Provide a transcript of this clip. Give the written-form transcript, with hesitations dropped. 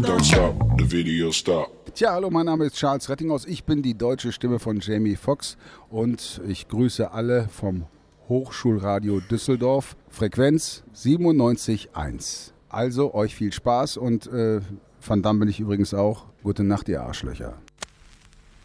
Don't stop, the video stop. Tja, hallo, mein Name ist Charles Rettinghaus. Ich bin die deutsche Stimme von Jamie Foxx und ich grüße alle vom Hochschulradio Düsseldorf, Frequenz 97.1. Also euch viel Spaß und Van Damme bin ich übrigens auch. Gute Nacht, ihr Arschlöcher.